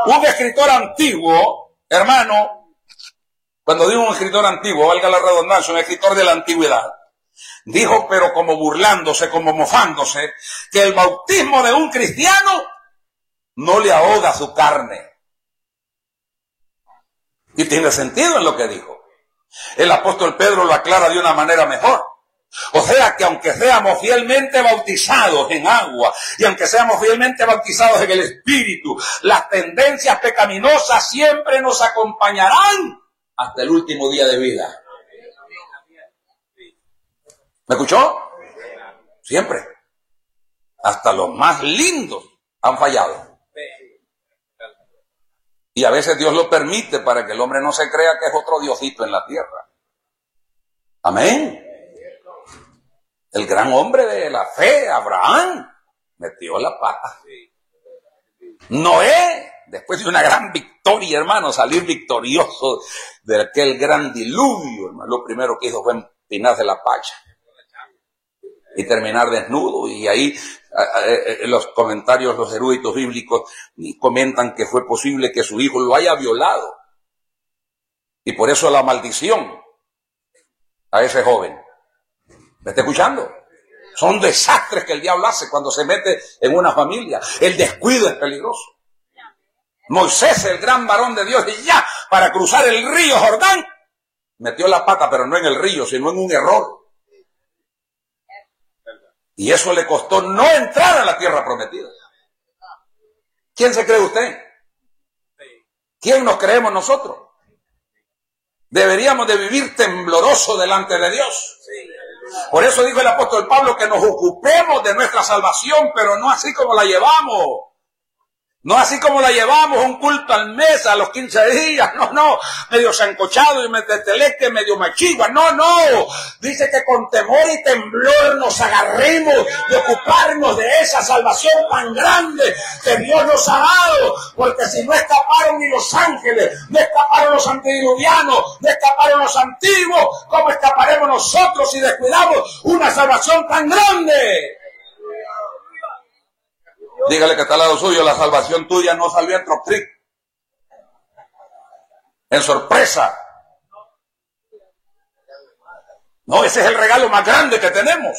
Un escritor antiguo, hermano, cuando digo un escritor antiguo, valga la redundancia, un escritor de la antigüedad, dijo, pero como burlándose, como mofándose, que el bautismo de un cristiano no le ahoga su carne. Y tiene sentido en lo que dijo. El apóstol Pedro lo aclara de una manera mejor. O sea que aunque seamos fielmente bautizados en agua y aunque seamos fielmente bautizados en el Espíritu, las tendencias pecaminosas siempre nos acompañarán hasta el último día de vida. ¿Me escuchó? Siempre. Hasta los más lindos han fallado. Y a veces Dios lo permite para que el hombre no se crea que es otro diosito en la tierra. Amén. El gran hombre de la fe, Abraham, metió la pata. Noé, después de una gran victoria, hermano, salir victorioso de aquel gran diluvio, hermano, lo primero que hizo fue empinarse la pacha y terminar desnudo. Y ahí en los comentarios, los eruditos bíblicos comentan que fue posible que su hijo lo haya violado. Y por eso la maldición a ese joven. ¿Me está escuchando? Son desastres que el diablo hace cuando se mete en una familia. El descuido es peligroso. Moisés, el gran varón de Dios, y ya para cruzar el río Jordán, metió la pata, pero no en el río, sino en un error. Y eso le costó no entrar a la tierra prometida. ¿Quién se cree usted? ¿Quién nos creemos nosotros? Deberíamos de vivir tembloroso delante de Dios. Por eso dijo el apóstol Pablo que nos ocupemos de nuestra salvación, pero no así como la llevamos. No así como la llevamos, un culto al mes, a los 15 días, no, medio sancochado y medio teleque, medio machigua, no. Dice que con temor y temblor nos agarremos de ocuparnos de esa salvación tan grande que Dios nos ha dado, porque si no escaparon ni los ángeles, no escaparon los antediluvianos, no escaparon los antiguos, ¿cómo escaparemos nosotros si descuidamos una salvación tan grande? Dígale que está al lado suyo, la salvación tuya no salió en Troptrick, en sorpresa. No, ese es el regalo más grande que tenemos.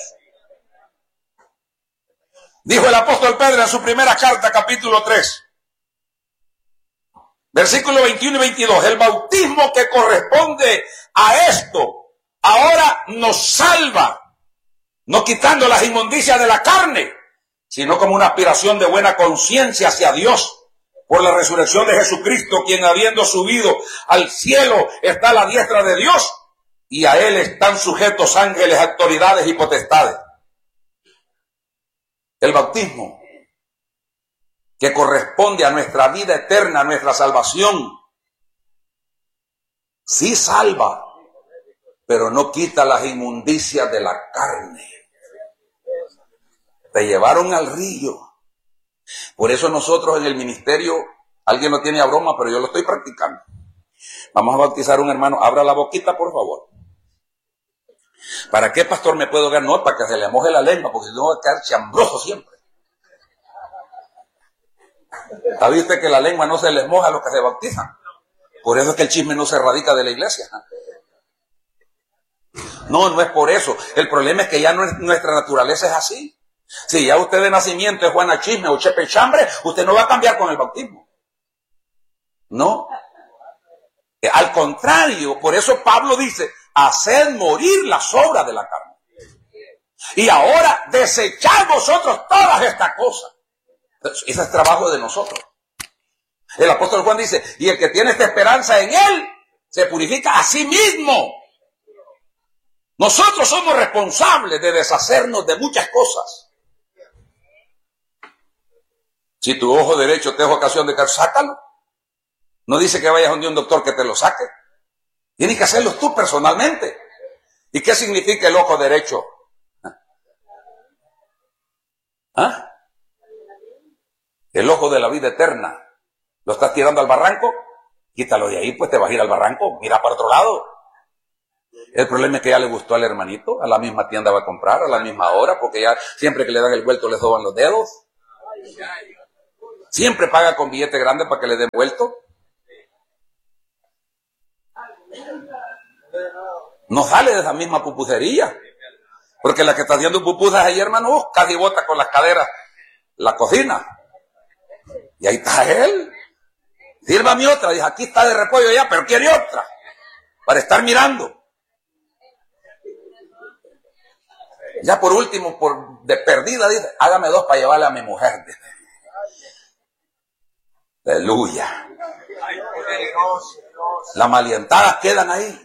Dijo el apóstol Pedro en su primera carta, capítulo 3, versículos 21 y 22, el bautismo que corresponde a esto ahora nos salva, no quitando las inmundicias de la carne, sino como una aspiración de buena conciencia hacia Dios, por la resurrección de Jesucristo, quien habiendo subido al cielo está a la diestra de Dios, y a Él están sujetos ángeles, autoridades y potestades. El bautismo que corresponde a nuestra vida eterna, a nuestra salvación, sí salva, pero no quita las inmundicias de la carne. Te llevaron al río. Por eso nosotros en el ministerio, alguien no tiene a broma, pero yo lo estoy practicando. Vamos a bautizar a un hermano. Abra la boquita, por favor. ¿Para qué, pastor, me puedo dar? No, para que se le moje la lengua, porque si no va a quedar chambroso siempre. ¿Sabe usted que la lengua no se les moja a los que se bautizan? Por eso es que el chisme no se erradica de la iglesia. No es por eso. El problema es que ya nuestra naturaleza es así. Si ya usted de nacimiento es Juana Chisme o Chepe Chambre, usted no va a cambiar con el bautismo. No. Al contrario, por eso Pablo dice, haced morir las obras de la carne. Y ahora desechad vosotros todas estas cosas. Ese es trabajo de nosotros. El apóstol Juan dice, y el que tiene esta esperanza en él, se purifica a sí mismo. Nosotros somos responsables de deshacernos de muchas cosas. Si tu ojo derecho te da ocasión de caer, sácalo. No dice que vayas donde un doctor que te lo saque. Tienes que hacerlo tú personalmente. ¿Y qué significa el ojo derecho? ¿Ah? El ojo de la vida eterna. ¿Lo estás tirando al barranco? Quítalo de ahí, pues te vas a ir al barranco. Mira para otro lado. El problema es que ya le gustó al hermanito. A la misma tienda va a comprar, a la misma hora, porque ya siempre que le dan el vuelto le soban los dedos. Siempre paga con billete grande para que le den vuelto. No sale de esa misma pupusería. Porque la que está haciendo pupusas ahí, hermano, casi bota con las caderas la cocina. Y ahí está él. Sírvame otra. Dice, aquí está de repollo ya, pero quiere otra. Para estar mirando. Ya por último, de perdida, dice, hágame 2 para llevarle a mi mujer. Dice. Aleluya. Las malientadas quedan ahí.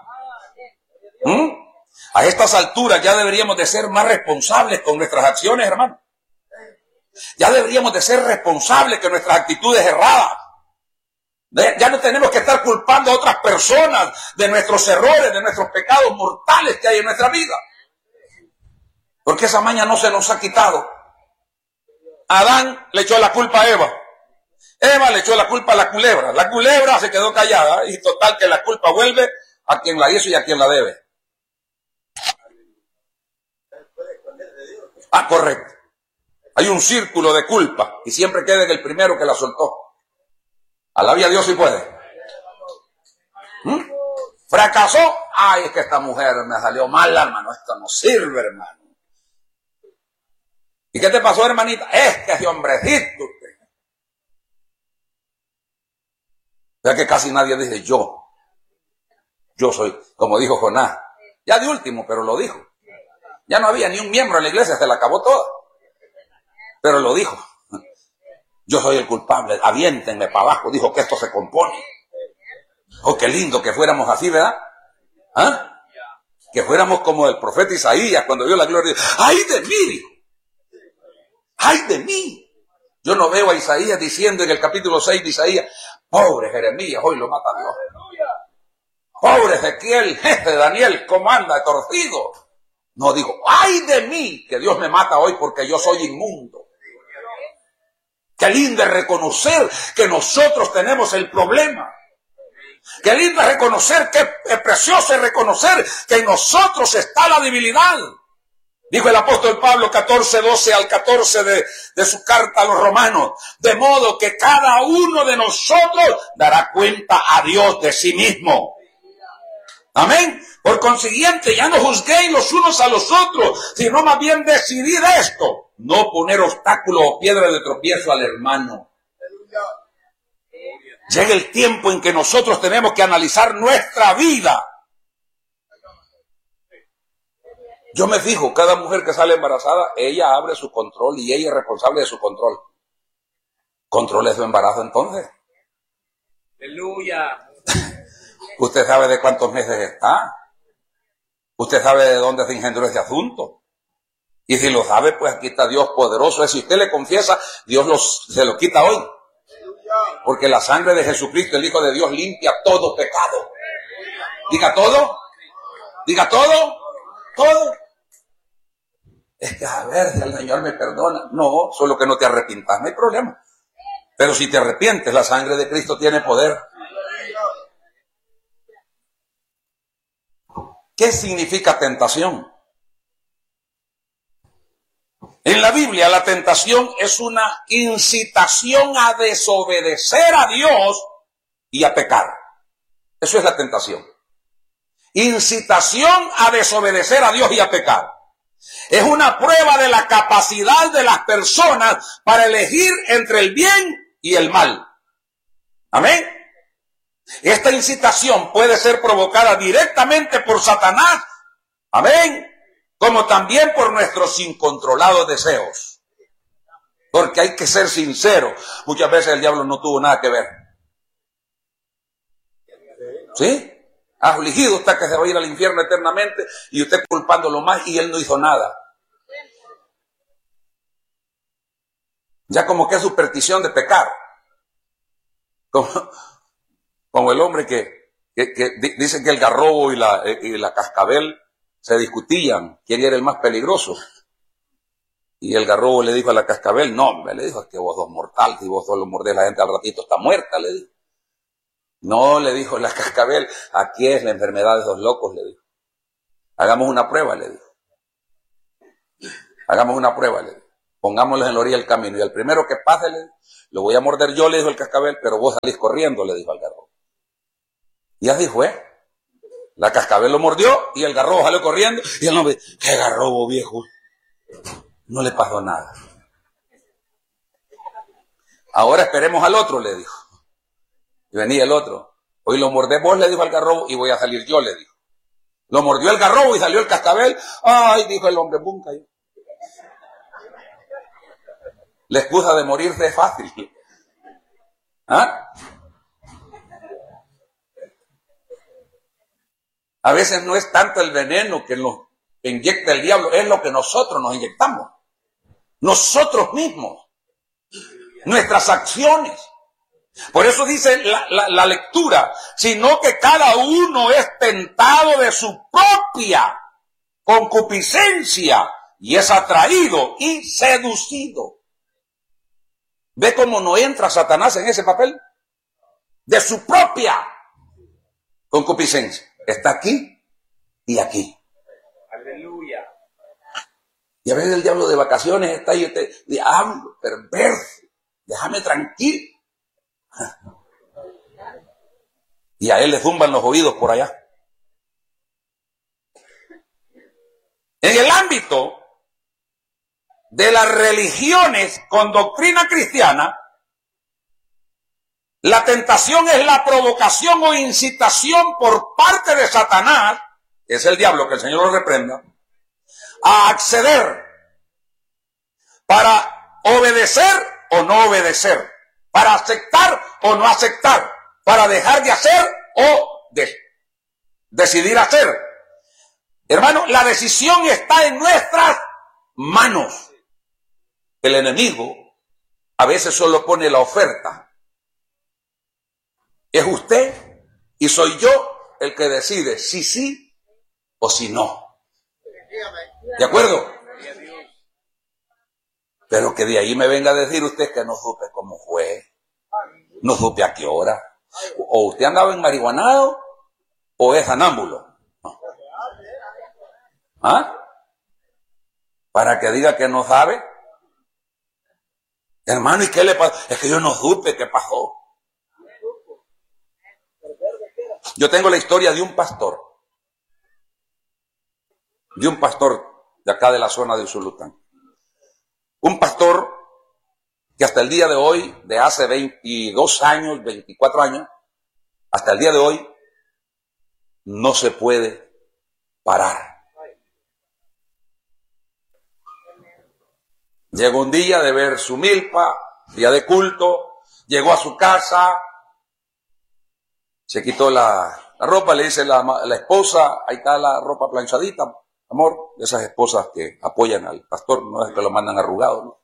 A estas alturas ya deberíamos de ser más responsables con nuestras acciones, hermano. Ya deberíamos de ser responsables con nuestras actitudes erradas. Ya no tenemos que estar culpando a otras personas de nuestros errores, de nuestros pecados mortales que hay en nuestra vida. Porque esa maña no se nos ha quitado. Adán le echó la culpa a Eva. Eva le echó la culpa a la culebra. La culebra se quedó callada y total que la culpa vuelve a quien la hizo y a quien la debe. Ah, correcto. Hay un círculo de culpa y siempre queda en el primero que la soltó. Alabe a Dios si puede. Fracasó. Ay, es que esta mujer me salió mal, hermano. Esto no sirve, hermano. ¿Y qué te pasó, hermanita? Es que ese hombrecito. Ya que casi nadie dice yo. Yo soy, como dijo Jonás. Ya de último, pero lo dijo. Ya no había ni un miembro en la iglesia, se la acabó toda. Pero lo dijo. Yo soy el culpable, aviéntenme para abajo. Dijo que esto se compone. Oh, qué lindo que fuéramos así, ¿verdad? ¿Ah? Que fuéramos como el profeta Isaías cuando vio la gloria. ¡Ay de mí! ¡Ay de mí! Yo no veo a Isaías diciendo en el capítulo 6 de Isaías, pobre Jeremías, hoy lo mata Dios. Pobre Ezequiel, jefe de Daniel, ¿cómo anda torcido? No digo, ¡ay de mí! Que Dios me mata hoy porque yo soy inmundo. Qué lindo es reconocer que nosotros tenemos el problema. Qué lindo es reconocer, qué precioso es reconocer que en nosotros está la debilidad. Dijo el apóstol Pablo 14:12 al 14 de su carta a los romanos. De modo que cada uno de nosotros dará cuenta a Dios de sí mismo. Amén. Por consiguiente, ya no juzguéis los unos a los otros, sino más bien decidid esto. No poner obstáculo o piedra de tropiezo al hermano. Llega el tiempo en que nosotros tenemos que analizar nuestra vida. Yo me fijo, cada mujer que sale embarazada, ella abre su control y ella es responsable de su control. ¿Controle su embarazo entonces? Aleluya. Usted sabe de cuántos meses está. Usted sabe de dónde se engendró ese asunto. Y si lo sabe, pues aquí está Dios poderoso. Si usted le confiesa, Dios se lo quita hoy. Porque la sangre de Jesucristo, el Hijo de Dios, limpia todo pecado. Diga todo. Diga todo. Todo. Es que a ver si el Señor me perdona. No, solo que no te arrepientas, no hay problema. Pero si te arrepientes, la sangre de Cristo tiene poder. ¿Qué significa tentación? En la Biblia la tentación es una incitación a desobedecer a Dios y a pecar. Eso es la tentación. Incitación a desobedecer a Dios y a pecar. Es una prueba de la capacidad de las personas para elegir entre el bien y el mal. Amén. Esta incitación puede ser provocada directamente por Satanás. Amén. Como también por nuestros incontrolados deseos. Porque hay que ser sincero. Muchas veces el diablo no tuvo nada que ver. ¿Sí? Afligido está que se va a ir al infierno eternamente y usted culpándolo más y él no hizo nada. Ya como que es superstición de pecar. Como el hombre que dice que el garrobo y la cascabel se discutían quién era el más peligroso. Y el garrobo le dijo a la cascabel, no, hombre, le dijo, es que vos sos mortal, si vos solo mordés la gente al ratito está muerta, le dijo. No, le dijo la cascabel, aquí es la enfermedad de esos locos, le dijo. Hagamos una prueba, le dijo. Hagamos una prueba, le dijo. pongámoslos en la orilla del camino, y al primero que pase, lo voy a morder yo, le dijo el cascabel, pero vos salís corriendo, le dijo al garrobo. Y así fue. La cascabel lo mordió y el garrobo salió corriendo, y el hombre, qué garrobo viejo, no le pasó nada. Ahora esperemos al otro, le dijo. Y venía el otro. Hoy lo mordés vos, le dijo al garrobo, y voy a salir yo, le dijo. Lo mordió el garrobo y salió el cascabel. Ay, dijo el hombre, ¡pum! Cayó. La excusa de morirse es fácil. ¿Ah? A veces no es tanto el veneno que nos inyecta el diablo, es lo que nosotros nos inyectamos. Nosotros mismos. Nuestras acciones. Por eso dice la lectura, sino que cada uno es tentado de su propia concupiscencia y es atraído y seducido. ¿Ve cómo no entra Satanás en ese papel? De su propia concupiscencia. Está aquí y aquí. Aleluya. Y a veces el diablo de vacaciones está ahí, diablo perverso, déjame tranquilo. Y a él le zumban los oídos por allá. En el ámbito de las religiones con doctrina cristiana, la tentación es la provocación o incitación por parte de Satanás, que es el diablo, que el Señor lo reprenda, a acceder para obedecer o no obedecer, para aceptar o no aceptar, para dejar de hacer o decidir hacer. Hermano, la decisión está en nuestras manos. El enemigo a veces solo pone la oferta. Es usted y soy yo el que decide si sí o si no. ¿De acuerdo? Pero que de ahí me venga a decir usted que no supe cómo fue, no supe a qué hora. O usted andaba en marihuanado o es anámbulo. No. ¿Ah? Para que diga que no sabe. Hermano, ¿y qué le pasó? Es que yo no supe qué pasó. Yo tengo la historia de un pastor de acá de la zona de Usulután. Un pastor que hasta el día de hoy, de hace 22 años, 24 años, hasta el día de hoy, no se puede parar. Llegó un día de ver su milpa, día de culto, llegó a su casa, se quitó la ropa, le dice la esposa, ahí está la ropa planchadita, amor, de esas esposas que apoyan al pastor, no es que lo mandan arrugado, ¿no?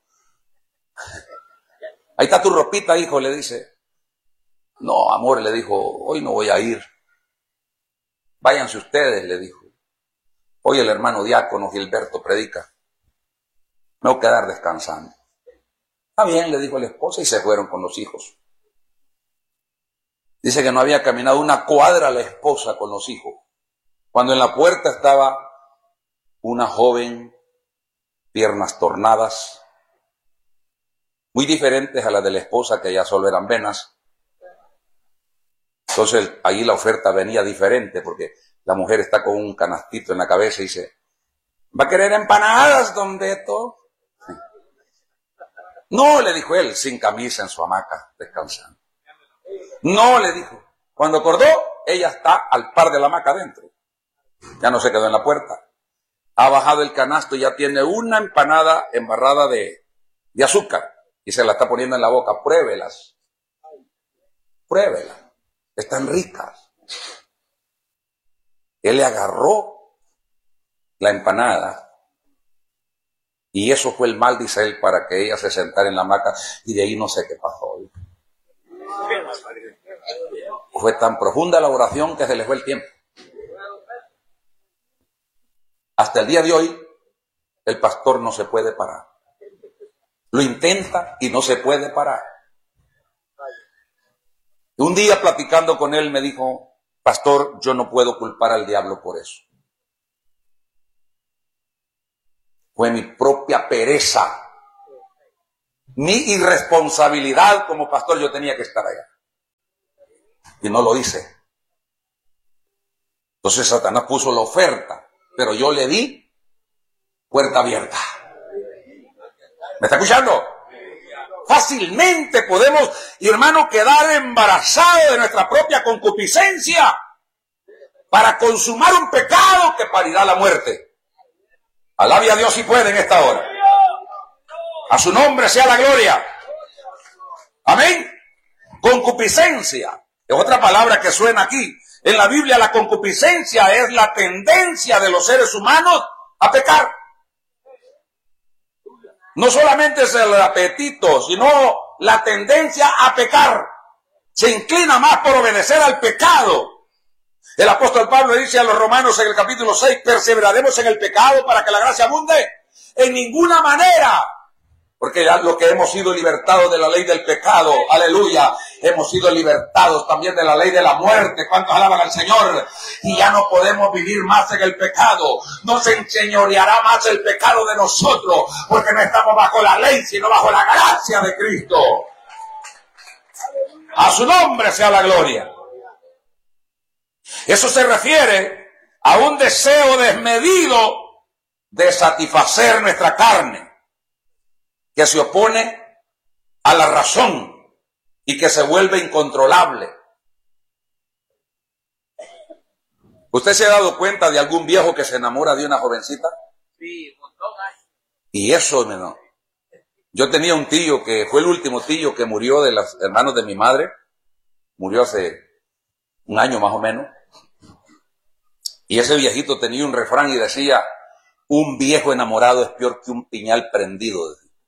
Ahí está tu ropita, hijo, le dice. No, amor, le dijo, hoy no voy a ir. Váyanse ustedes, le dijo. Hoy el hermano diácono Gilberto predica. Me voy a quedar descansando. Está bien, le dijo la esposa, y se fueron con los hijos. Dice que no había caminado una cuadra la esposa con los hijos, cuando en la puerta estaba una joven, piernas tornadas, muy diferentes a las de la esposa, que ya solo eran venas. Entonces ahí la oferta venía diferente, porque la mujer está con un canastito en la cabeza y dice, ¿va a querer empanadas, don Beto? No, le dijo él, sin camisa en su hamaca, descansando. No, le dijo. Cuando acordó, ella está al par de la hamaca adentro. Ya no se quedó en la puerta. Ha bajado el canasto y ya tiene una empanada embarrada de azúcar. Y se la está poniendo en la boca. Pruébelas. Pruébelas. Están ricas. Él le agarró la empanada. Y eso fue el mal, dice él, para que ella se sentara en la hamaca. Y de ahí no sé qué pasó. Fue tan profunda la oración que se le fue el tiempo. Hasta el día de hoy, el pastor no se puede parar. Lo intenta y no se puede parar. Un día platicando con él me dijo, pastor, yo no puedo culpar al diablo por eso. Fue mi propia pereza mi irresponsabilidad como pastor, yo tenía que estar allá. Y no lo hice. Entonces Satanás puso la oferta, pero yo le di puerta abierta. ¿Me está escuchando? Fácilmente podemos, hermano, quedar embarazados de nuestra propia concupiscencia para consumar un pecado que parirá la muerte. Alabe a Dios si puede en esta hora. A su nombre sea la gloria. Amén. Concupiscencia es otra palabra que suena aquí. En la Biblia la concupiscencia es la tendencia de los seres humanos a pecar. No solamente es el apetito, sino la tendencia a pecar. Se inclina más por obedecer al pecado. El apóstol Pablo dice a los romanos en el capítulo 6, ¿perseveraremos en el pecado para que la gracia abunde? En ninguna manera. Porque ya lo que hemos sido libertados de la ley del pecado, aleluya, hemos sido libertados también de la ley de la muerte. ¿Cuántos alaban al Señor? Y ya no podemos vivir más en el pecado. No se enseñoreará más el pecado de nosotros, porque no estamos bajo la ley, sino bajo la gracia de Cristo. A su nombre sea la gloria. Eso se refiere a un deseo desmedido de satisfacer nuestra carne, que se opone a la razón y que se vuelve incontrolable. ¿Usted se ha dado cuenta de algún viejo que se enamora de una jovencita? Sí, un montón hay. Y eso, no. Yo tenía un tío que fue el último tío que murió de los hermanos de mi madre. Murió hace un año más o menos. Y ese viejito tenía un refrán y decía, un viejo enamorado es peor que un piñal prendido.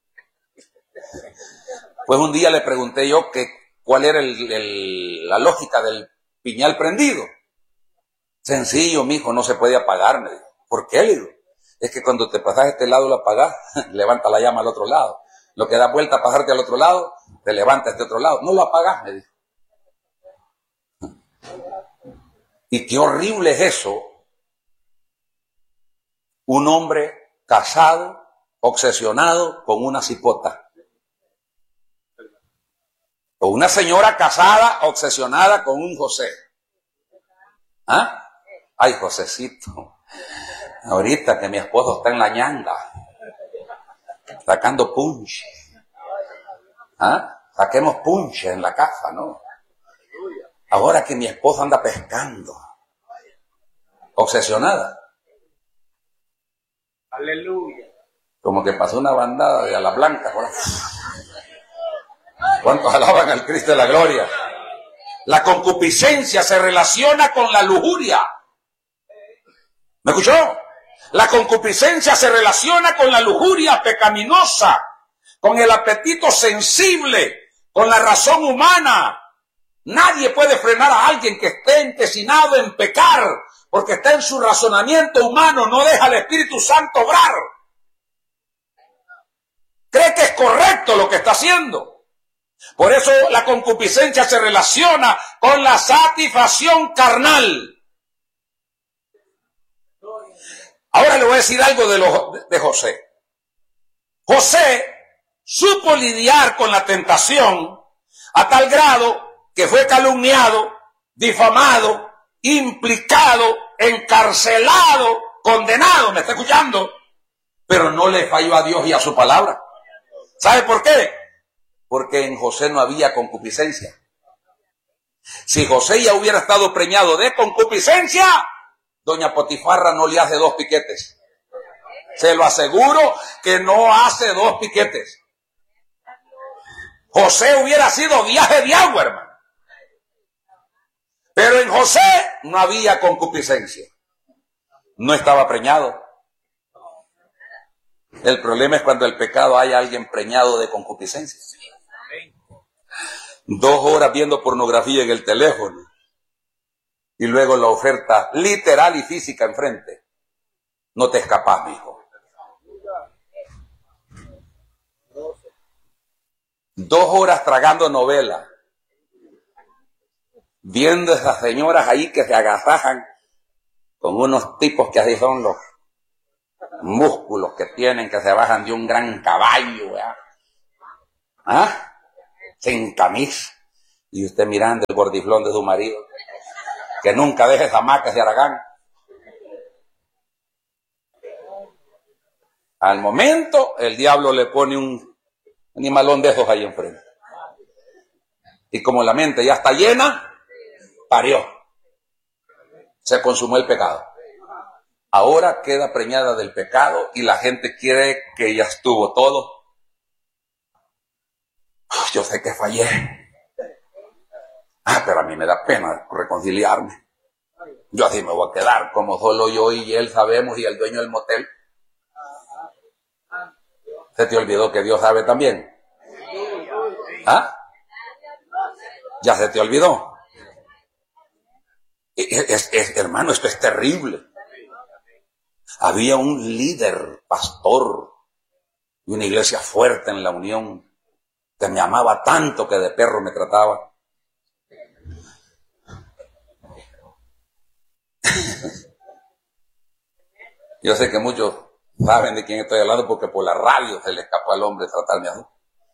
Pues un día le pregunté yo que cuál era la lógica del piñal prendido. Sencillo, mijo, no se puede apagar, me dijo. ¿Por qué? Le digo, es que cuando te pasas a este lado lo apagás, levanta la llama al otro lado. Lo que da vuelta a pasarte al otro lado, te levanta a este otro lado. No lo apagás, me dijo. Y qué horrible es eso. Un hombre casado, obsesionado con una cipota. O una señora casada, obsesionada con un José. ¿Ah? Ay, Josecito. Ahorita que mi esposo está en la ñanga, sacando punche. ¿Ah? Saquemos punche en la casa, ¿no? Ahora que mi esposo anda pescando. Obsesionada. Aleluya. Como que pasó una bandada de ala blanca por ahí. ¿Cuántos alaban al Cristo de la gloria? La concupiscencia se relaciona con la lujuria. ¿Me escuchó? La concupiscencia se relaciona con la lujuria pecaminosa, con el apetito sensible, con la razón humana. Nadie puede frenar a alguien que esté empecinado en pecar, porque está en su razonamiento humano, no deja al Espíritu Santo obrar. Cree que es correcto lo que está haciendo. Por eso la concupiscencia se relaciona con la satisfacción carnal. Ahora le voy a decir algo de José. José supo lidiar con la tentación a tal grado que fue calumniado, difamado, implicado, encarcelado, condenado. ¿Me está escuchando? Pero no le falló a Dios y a su palabra. ¿Sabe por qué? Porque en José no había concupiscencia. Si José ya hubiera estado preñado de concupiscencia, doña Potifarra no le hace 2 piquetes. Se lo aseguro que no hace 2 piquetes. José hubiera sido viaje de agua, hermano. Pero en José no había concupiscencia. No estaba preñado. El problema es cuando el pecado hay alguien preñado de concupiscencia. 2 horas viendo pornografía en el teléfono y luego la oferta literal y física enfrente. No te escapas, mijo. 2 horas tragando novela, viendo esas señoras ahí que se agasajan con unos tipos que así son los músculos que tienen, que se bajan de un gran caballo, ¿verdad? ¿Ah? Sin camisa. Y usted mirando el gordiflón de su marido, que nunca deje hamacas de Aragán. Al momento, el diablo le pone un animalón de esos ahí enfrente. Y como la mente ya está llena, parió. Se consumó el pecado. Ahora queda preñada del pecado y la gente quiere que ya estuvo todo. Yo sé que fallé. Pero a mí me da pena reconciliarme. Yo así me voy a quedar, como solo yo y él sabemos y el dueño del motel. ¿Se te olvidó que Dios sabe también? ¿Ah? ¿Ya se te olvidó? Hermano, esto es terrible. Había un líder, pastor, de una iglesia fuerte en la Unión, que me amaba tanto que de perro me trataba. Yo sé que muchos saben de quién estoy hablando porque por la radio se le escapó al hombre tratarme así.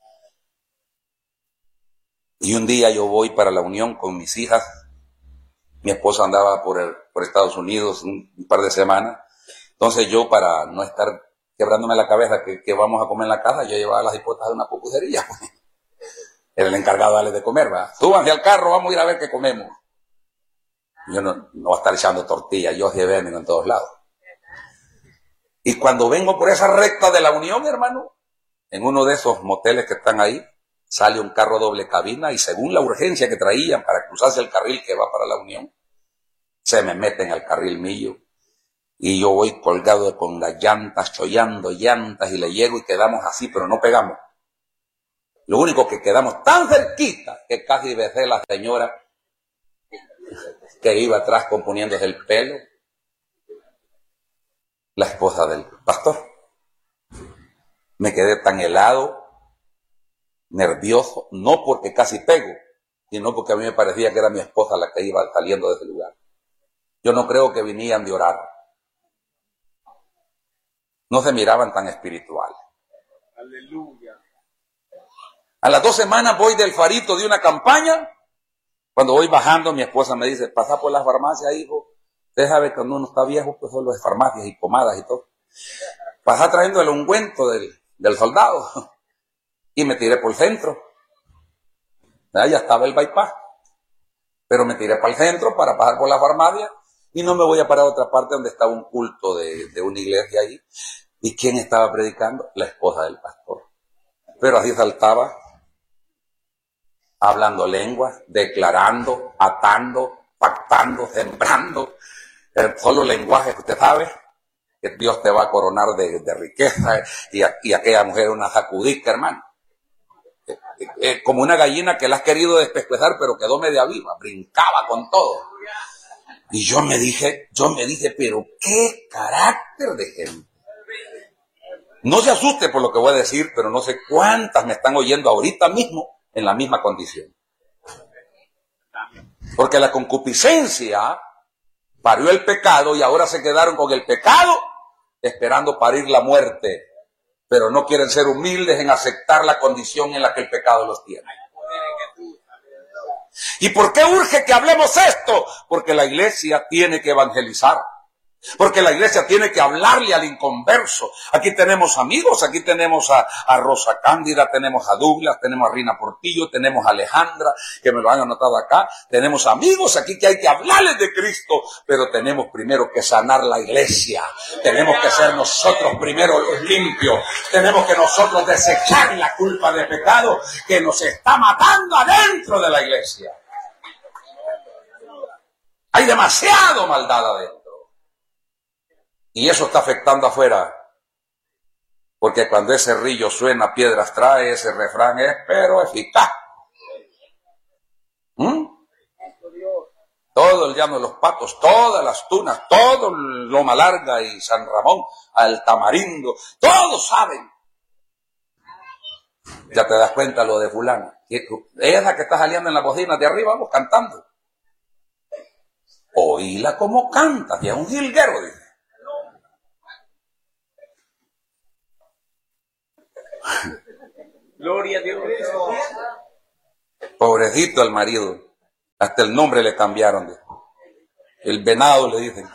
Y un día yo voy para la Unión con mis hijas. Mi esposa andaba por Estados Unidos un par de semanas. Entonces yo, para no estar quebrándome la cabeza que vamos a comer en la casa, yo llevaba las hipotas de una pupusería. Era el encargado de darles de comer, ¿verdad? Súbanse al carro, vamos a ir a ver qué comemos. Yo no voy a estar echando tortillas, yo vengo en todos lados. Y cuando vengo por esa recta de la Unión, hermano, en uno de esos moteles que están ahí, sale un carro doble cabina y según la urgencia que traían para cruzarse el carril que va para la Unión, se me meten al carril mío y yo voy colgado con las llantas, chollando llantas y le llego y quedamos así, pero no pegamos. Lo único que quedamos tan cerquita que casi besé a la señora que iba atrás componiéndose el pelo, la esposa del pastor. Me quedé tan helado, nervioso, no porque casi pego, sino porque a mí me parecía que era mi esposa la que iba saliendo de ese lugar. Yo no creo que vinieran de orar. No se miraban tan espirituales. Aleluya. A las 2 semanas voy del farito de una campaña. Cuando voy bajando, mi esposa me dice, pasa por las farmacias, hijo. Usted sabe que cuando uno está viejo, pues solo es farmacias y pomadas y todo. Pasa trayendo el ungüento del soldado. Y me tiré por el centro. Ya estaba el bypass. Pero me tiré para el centro para pasar por la farmacia y no me voy a parar a otra parte donde estaba un culto de una iglesia ahí. ¿Y quién estaba predicando? La esposa del pastor. Pero así saltaba, hablando lenguas, declarando, atando, pactando, sembrando. El solo lenguaje que usted sabe, que Dios te va a coronar de riqueza. Y aquella mujer una sacudica, hermano. Como una gallina que la has querido despescuezar, pero quedó media viva, brincaba con todo. Y yo me dije, pero qué carácter de gente. No se asuste por lo que voy a decir, pero no sé cuántas me están oyendo ahorita mismo en la misma condición. Porque la concupiscencia parió el pecado y ahora se quedaron con el pecado esperando parir la muerte. Pero no quieren ser humildes en aceptar la condición en la que el pecado los tiene. ¿Y por qué urge que hablemos esto? Porque la iglesia tiene que evangelizar. Porque la iglesia tiene que hablarle al inconverso. Aquí tenemos amigos, aquí tenemos a Rosa Cándida, tenemos a Douglas, tenemos a Rina Portillo, tenemos a Alejandra, que me lo han anotado acá. Tenemos amigos aquí que hay que hablarles de Cristo, pero tenemos primero que sanar la iglesia. Tenemos que ser nosotros primero los limpios. Tenemos que nosotros desechar la culpa de pecado que nos está matando adentro de la iglesia. Hay demasiado maldad adentro. Y eso está afectando afuera. Porque cuando ese río suena, piedras trae, ese refrán es, pero eficaz. Todo el llano de los Patos, todas las Tunas, todo Loma Larga y San Ramón, al Tamarindo, todos saben. Ya te das cuenta lo de fulano. Ella es la que está saliendo en la bocina de arriba, vamos cantando. Oíla como canta, y es un jilguero, dice. Gloria a Dios. Pobrecito el marido. Hasta el nombre le cambiaron. El venado le dicen.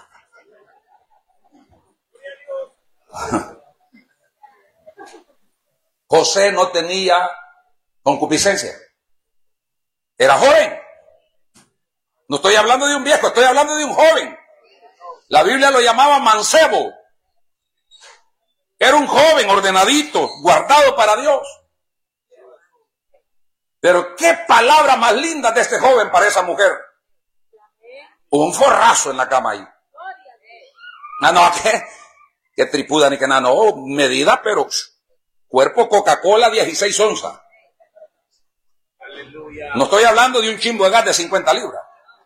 José no tenía concupiscencia. Era joven. No estoy hablando de un viejo, estoy hablando de un joven. La Biblia lo llamaba mancebo. Era un joven ordenadito, guardado para Dios. Pero qué palabra más linda de este joven para esa mujer. Un forrazo en la cama ahí. No, qué tripuda ni que nada. No, medida, pero cuerpo Coca-Cola 16 onzas. No estoy hablando de un chimbo de gas de 50 libras.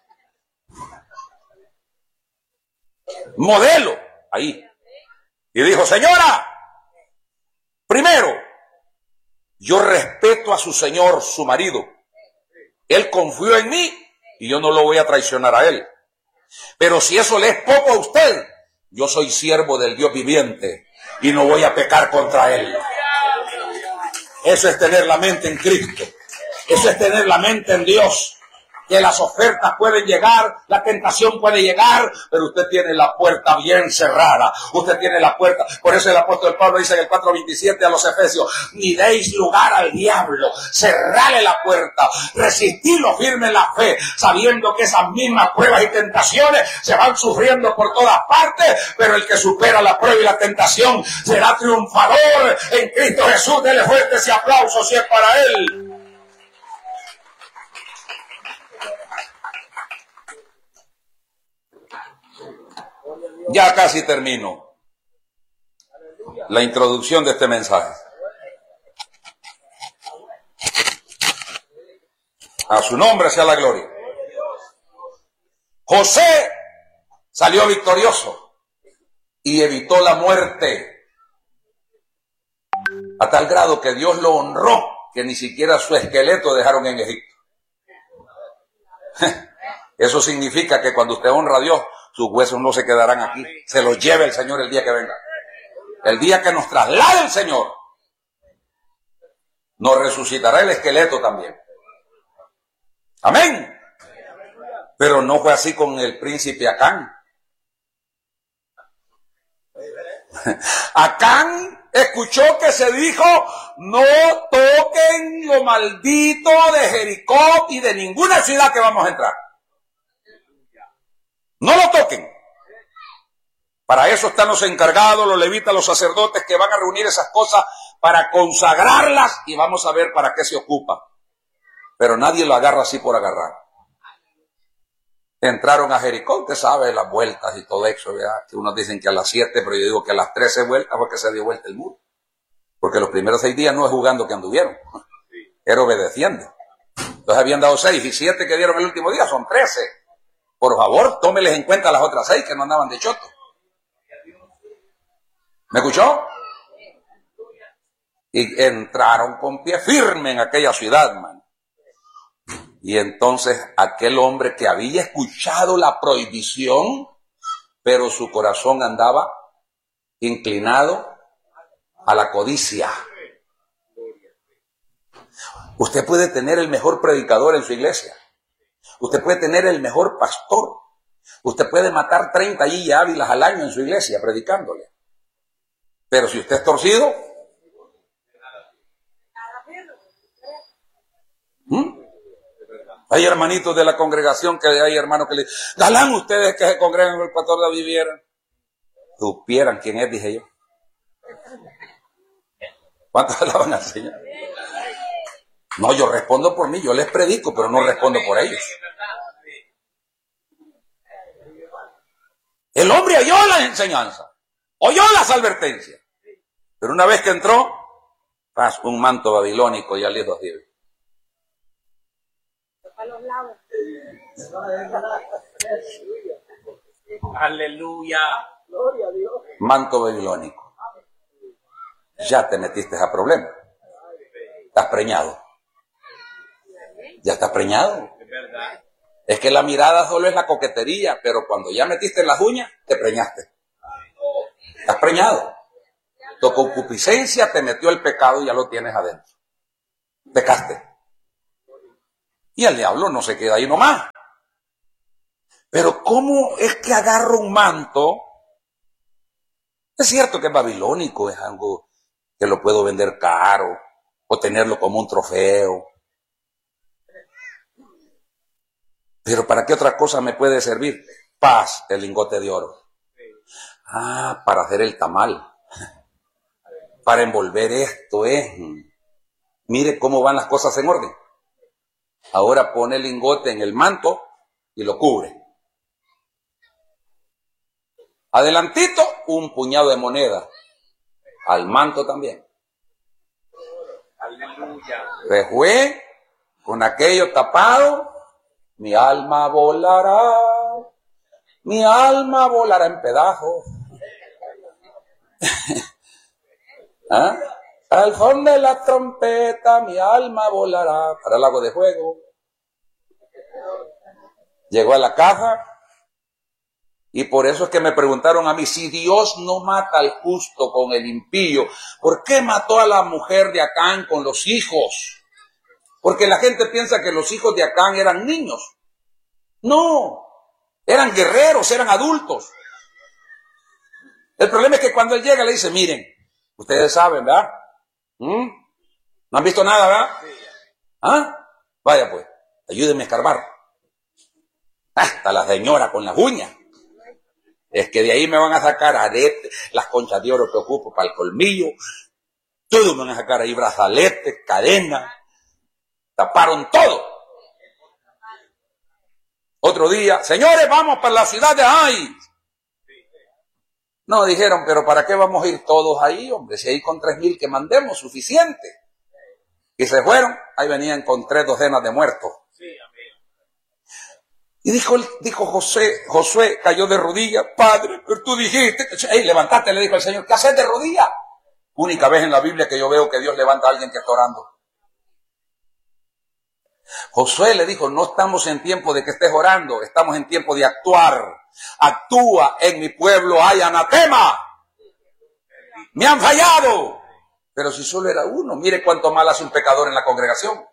Modelo, ahí. Y dijo, señora, primero, yo respeto a su señor, su marido. Él confió en mí y yo no lo voy a traicionar a él. Pero si eso le es poco a usted, yo soy siervo del Dios viviente y no voy a pecar contra él. Eso es tener la mente en Cristo. Eso es tener la mente en Dios. Que las ofertas pueden llegar, la tentación puede llegar, pero usted tiene la puerta bien cerrada. Usted tiene la puerta. Por eso el apóstol Pablo dice en el 4:27 a los Efesios, ni deis lugar al diablo, cerrale la puerta, resistidlo firme en la fe, sabiendo que esas mismas pruebas y tentaciones se van sufriendo por todas partes, pero el que supera la prueba y la tentación será triunfador en Cristo Jesús. Dele fuerte ese aplauso si es para él. Ya casi termino la introducción de este mensaje. A su nombre sea la gloria. José salió victorioso y evitó la muerte a tal grado que Dios lo honró que ni siquiera su esqueleto dejaron en Egipto. Eso significa que cuando usted honra a Dios, sus huesos no se quedarán aquí. Se los lleve el Señor el día que venga. El día que nos traslade el Señor, nos resucitará el esqueleto también. Amén. Pero no fue así con el príncipe Acán. Acán escuchó que se dijo, no toquen lo maldito de Jericó y de ninguna ciudad que vamos a entrar. No lo toquen. Para eso están los encargados, los levitas, los sacerdotes que van a reunir esas cosas para consagrarlas y vamos a ver para qué se ocupa. Pero nadie lo agarra así por agarrar. Entraron a Jericó, usted sabe, las vueltas y todo eso, ¿verdad? Que unos dicen que a las 7, pero yo digo que a las 13 vueltas fue que se dio vuelta el muro. Porque los primeros 6 días no es jugando que anduvieron, era obedeciendo. Entonces habían dado 6 y 7 que dieron el último día, son 13. Por favor, tómeles en cuenta las otras 6 que no andaban de choto. ¿Me escuchó? Y entraron con pie firme en aquella ciudad, man. Y entonces aquel hombre que había escuchado la prohibición, pero su corazón andaba inclinado a la codicia. Usted puede tener el mejor predicador en su iglesia. Usted puede tener el mejor pastor. Usted puede matar 30 Gilla Ávilas al año en su iglesia predicándole. Pero si usted es torcido, hay hermanitos de la congregación que hay hermanos que le dicen, galán ustedes que se congregan con el pastor David Viera. Supieran quién es, dije yo. ¿Cuántos alaban al Señor? No, yo respondo por mí, yo les predico, pero no respondo por ellos. El hombre oyó las enseñanzas, oyó las advertencias, pero una vez que entró, un manto babilónico y al hijo de Dios. Aleluya. Manto babilónico. Ya te metiste a problema. Estás preñado. Ya estás preñado. Es que la mirada solo es la coquetería, pero cuando ya metiste las uñas, te preñaste. Estás preñado. Tu concupiscencia te metió el pecado y ya lo tienes adentro. pecaste. Y el diablo no se queda ahí nomás. Pero ¿cómo es que agarro un manto? Es cierto que es babilónico, es algo que lo puedo vender caro o tenerlo como un trofeo. Pero ¿para qué otra cosa me puede servir? Paz, el lingote de oro. Ah, para hacer el tamal. Para envolver esto, Mire cómo van las cosas en orden. Ahora pone el lingote en el manto y lo cubre. Adelantito, un puñado de moneda. Al manto también. Aleluya. Se fue con aquello tapado. Mi alma volará en pedazos. ¿Ah? Al son de la trompeta, mi alma volará para el lago de fuego. Llegó a la casa y por eso es que me preguntaron a mí, si Dios no mata al justo con el impío, ¿por qué mató a la mujer de Acán con los hijos? Porque la gente piensa que los hijos de Acán eran niños. No, eran guerreros, eran adultos. El problema es que cuando él llega le dice, miren, ustedes saben, ¿verdad? ¿No han visto nada, verdad? ¿Ah? Vaya pues, ayúdenme a escarbar. Hasta la señora con las uñas. Es que de ahí me van a sacar aretes, las conchas de oro que ocupo para el colmillo. Todo me van a sacar ahí, brazaletes, cadenas. Taparon todo. Otro día, señores, vamos para la ciudad de Ai. No, dijeron, pero ¿para qué vamos a ir todos ahí, hombre? Si ahí con 3,000 que mandemos, suficiente. Y se fueron, ahí venían con 3 docenas de muertos. Y dijo Josué cayó de rodillas, padre, pero tú dijiste, levantate, le dijo el Señor, ¿qué haces de rodillas? Única vez en la Biblia que yo veo que Dios levanta a alguien que está orando. Josué le dijo, no estamos en tiempo de que estés orando, estamos en tiempo de actuar. Actúa, en mi pueblo hay anatema. Me han fallado. Pero si solo era uno, mire cuánto mal hace un pecador en la congregación.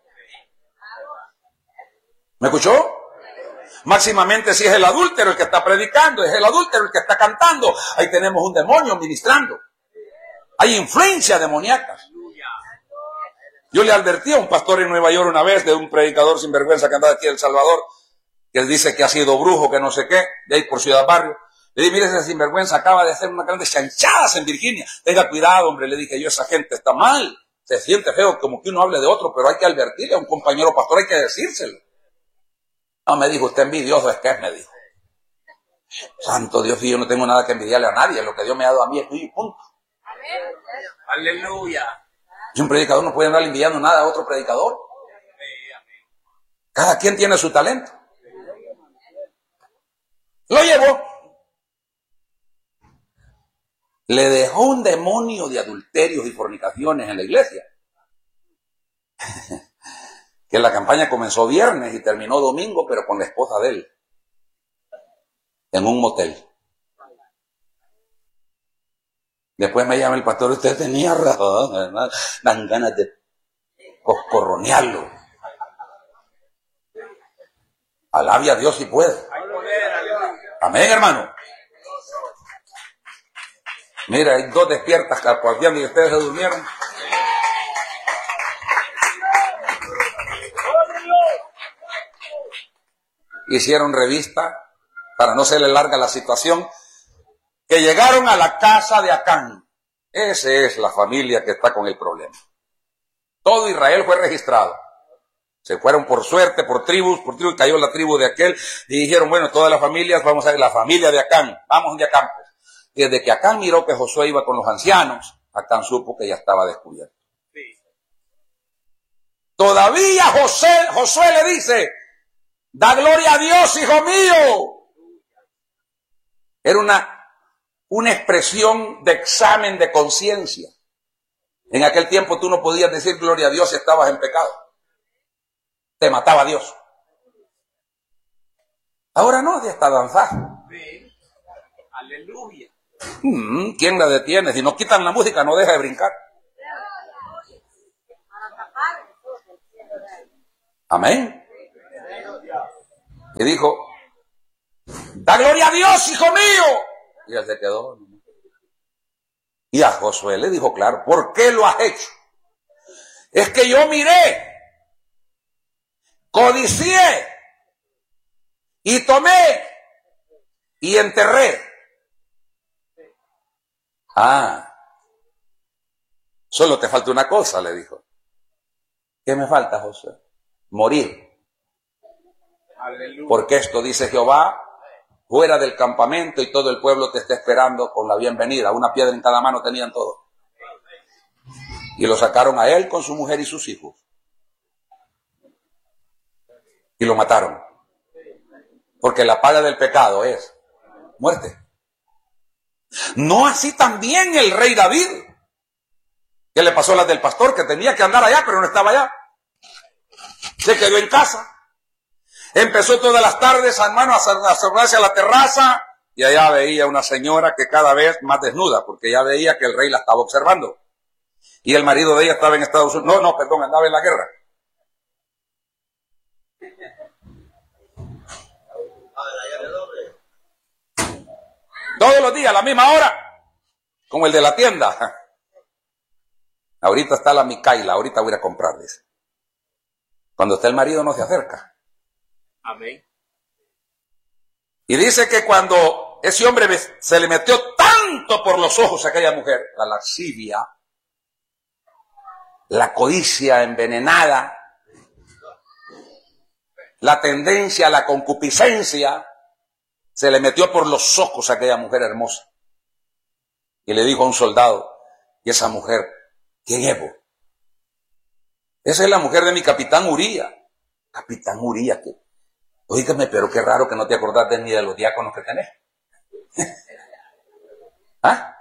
¿Me escuchó? Máximamente si es el adúltero el que está predicando, es el adúltero el que está cantando. Ahí tenemos un demonio ministrando. Hay influencia demoníaca. Yo le advertí a un pastor en Nueva York una vez de un predicador sinvergüenza que andaba aquí en El Salvador, que él dice que ha sido brujo, que no sé qué, de ahí por Ciudad Barrio. Le dije, mire, ese sinvergüenza acaba de hacer unas grandes chanchadas en Virginia. Tenga cuidado, hombre, le dije yo, esa gente está mal. Se siente feo como que uno hable de otro, pero hay que advertirle a un compañero pastor, hay que decírselo. No, me dijo, usted envidioso es que es, me dijo. Santo Dios, yo no tengo nada que envidiarle a nadie, lo que Dios me ha dado a mí es mío y punto. Aleluya. Y un predicador no puede andar envidiando nada a otro predicador. Cada quien tiene su talento. Lo llevó. Le dejó un demonio de adulterios y fornicaciones en la iglesia. Que la campaña comenzó viernes y terminó domingo, pero con la esposa de él. En un motel. Después me llama el pastor, usted tenía razón, ¿verdad? Dan ganas de coscorronearlo. Alabe a Dios si puede. Amén, hermano. Mira, hay 2 despiertas carpateando y ustedes se durmieron. Hicieron revista, para no se le larga la situación, que llegaron a la casa de Acán. Esa es la familia que está con el problema. Todo Israel fue registrado. Se fueron por suerte, por tribus, cayó la tribu de aquel, y dijeron, bueno, todas las familias, vamos a ver la familia de Acán, vamos de Acán. Y desde que Acán miró que Josué iba con los ancianos, Acán supo que ya estaba descubierto. Todavía Josué le dice, da gloria a Dios, hijo mío. Era una expresión de examen de conciencia. En aquel tiempo tú no podías decir gloria a Dios si estabas en pecado. Te mataba Dios. Ahora no, ya está danzando. Aleluya. ¿Quién la detiene? Si no quitan la música no deja de brincar. Amén. Y dijo, da gloria a Dios, hijo mío. Y él se quedó. Y a Josué le dijo, claro, ¿por qué lo has hecho? Es que yo miré, codicié y tomé y enterré. Solo te falta una cosa, le dijo. ¿Qué me falta, Josué? Morir. Aleluya. Porque esto dice Jehová, fuera del campamento y todo el pueblo te está esperando con la bienvenida. Una piedra en cada mano tenían todos. Y lo sacaron a él con su mujer y sus hijos. Y lo mataron. Porque la paga del pecado es muerte. No así también el rey David. ¿Qué le pasó a las del pastor? Que tenía que andar allá, pero no estaba allá. Se quedó en casa. Empezó todas las tardes, hermano, a asomarse a la terraza. Y allá veía una señora que cada vez más desnuda, porque ya veía que el rey la estaba observando. Y el marido de ella estaba en Estados Unidos. No, andaba en la guerra. Todos los días, a la misma hora, como el de la tienda. Ahorita está la Micaela, ahorita voy a ir a comprar, dice. Cuando está el marido no se acerca. Amén. Y dice que cuando ese hombre se le metió tanto por los ojos a aquella mujer, la lascivia, la codicia envenenada, la tendencia a la concupiscencia, se le metió por los ojos a aquella mujer hermosa. Y le dijo a un soldado, y esa mujer, ¿quién es vos? Esa es la mujer de mi capitán Uría. Capitán Uría, que, oígame, pero qué raro que no te acordás ni de los diáconos que tenés. ¿Ah?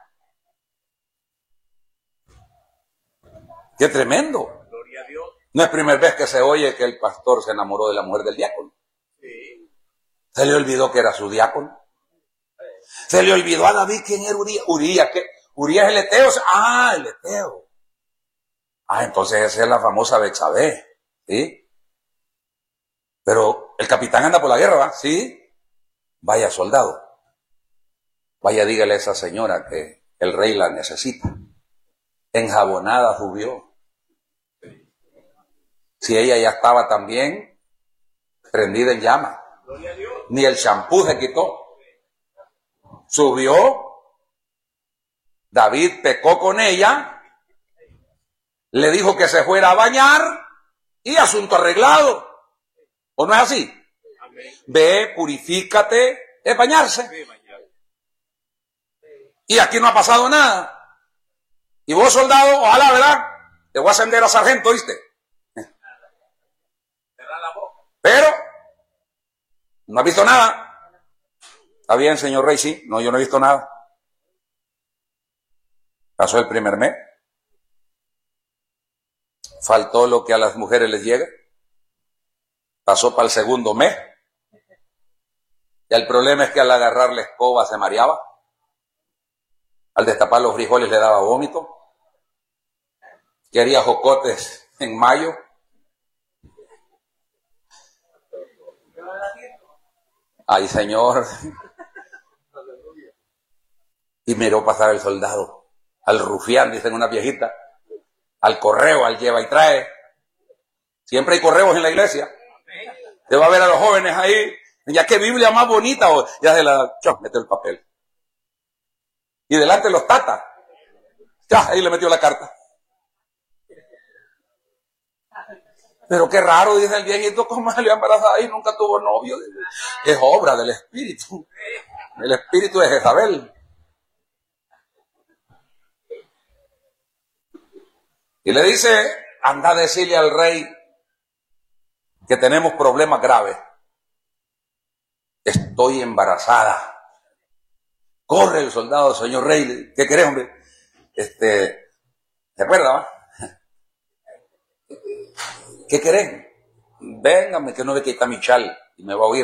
Qué tremendo. Gloria a Dios. No es primera vez que se oye que el pastor se enamoró de la mujer del diácono. Sí. Se le olvidó que era su diácono. Se le olvidó a David quién era Uría. Uría, ¿qué? Uría es el eteo. El eteo. Entonces esa es la famosa Betsabé, ¿sí? Pero el capitán anda por la guerra, ¿va? ¿Sí? Vaya soldado. Vaya, dígale a esa señora que el rey la necesita. Enjabonada subió. Si ella ya estaba también prendida en llama. Gloria a Dios. Ni el champú se quitó. Subió. David pecó con ella. Le dijo que se fuera a bañar y asunto arreglado. ¿O no es así? Amén. Ve, purifícate, es bañarse. Sí, mañana. Y aquí no ha pasado nada. Y vos, soldado, ojalá, ¿verdad? Te voy a ascender a sargento, ¿viste? Cerra la boca. Pero no has visto nada. Está bien, señor rey, sí. No, yo no he visto nada. Pasó el primer mes. Faltó lo que a las mujeres les llega. Pasó para el segundo mes. Y el problema es que al agarrar la escoba se mareaba. Al destapar los frijoles le daba vómito. Quería jocotes en mayo. Ay, señor. Y miró pasar el soldado. Al rufián, dicen una viejita. Al correo, al lleva y trae. Siempre hay correos en la iglesia. Te va a ver a los jóvenes ahí. Ya qué Biblia más bonita. Ya se la metió el papel. Y delante los tatas. Ya, ahí le metió la carta. Pero qué raro, dice el viejito, cómo salió embarazada y nunca tuvo novio. Es obra del Espíritu. El Espíritu de Jezabel. Y le dice, anda a decirle al rey que tenemos problemas graves. Estoy embarazada. Corre el soldado, señor rey. ¿Qué querés, hombre? ¿Se acuerda, va? ¿Qué querés? Véngame, que no ve que está mi chal y me va a oír.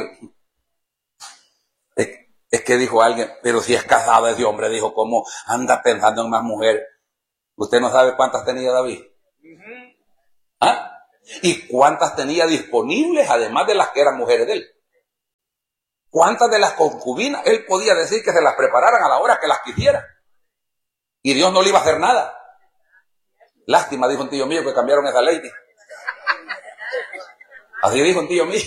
Es que dijo alguien, pero si es casada ese hombre, dijo, ¿cómo anda pensando en más mujeres? ¿Usted no sabe cuántas tenía David? ¿Ah? ¿Y cuántas tenía disponibles, además de las que eran mujeres de él? ¿Cuántas de las concubinas él podía decir que se las prepararan a la hora que las quisiera? Y Dios no le iba a hacer nada. Lástima, dijo un tío mío, que cambiaron esa ley. Así dijo un tío mío.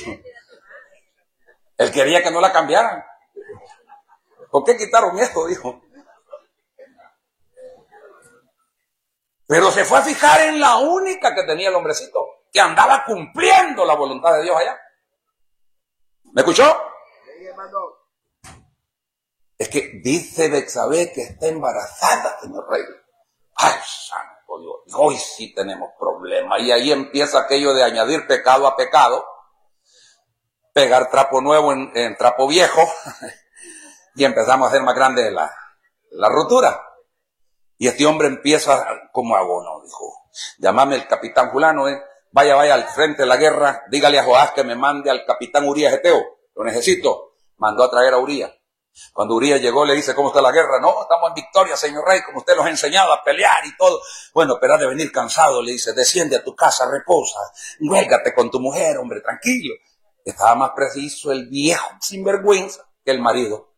Él quería que no la cambiaran. ¿Por qué quitaron esto? Dijo. Pero se fue a fijar en la única que tenía el hombrecito, que andaba cumpliendo la voluntad de Dios allá. ¿Me escuchó? Es que dice Betsabé que está embarazada, señor rey. Ay, santo Dios, hoy sí tenemos problemas. Y ahí empieza aquello de añadir pecado a pecado, pegar trapo nuevo en trapo viejo, y empezamos a hacer más grande la rotura. Y este hombre empieza como abono, dijo, llámame el capitán fulano, vaya al frente de la guerra, dígale a Joás que me mande al capitán Urías Eteo, lo necesito. Mandó a traer a Urías. Cuando Urías llegó le dice, ¿cómo está la guerra? No, estamos en victoria, señor rey, como usted nos ha enseñado a pelear y todo. Bueno, pero has de venir cansado, le dice, desciende a tu casa, reposa, huélgate con tu mujer, hombre, tranquilo. Estaba más preciso el viejo sinvergüenza que el marido.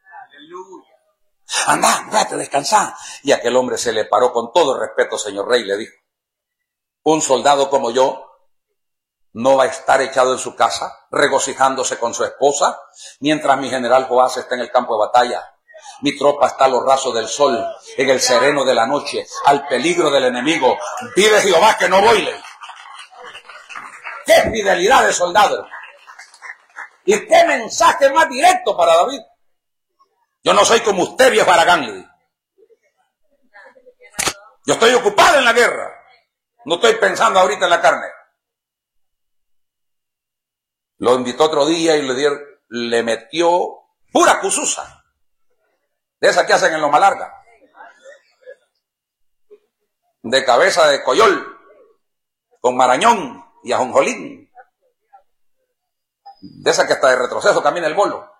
Anda, vete, descansá. Y aquel hombre se le paró con todo respeto, señor rey, le dijo, un soldado como yo no va a estar echado en su casa, regocijándose con su esposa, mientras mi general Joás está en el campo de batalla. Mi tropa está a los rasos del sol, en el sereno de la noche, al peligro del enemigo. Vive Jehová que no voy. ¡Qué fidelidad de soldado! ¿Y qué mensaje más directo para David? Yo no soy como usted, viejo Aragán, le dijo. Yo estoy ocupado en la guerra. No estoy pensando ahorita en la carne. Lo invitó otro día y le metió pura cususa. De esa que hacen en Loma Larga. De cabeza de coyol, con marañón y ajonjolín. De esa que hasta de retroceso camina el bolo.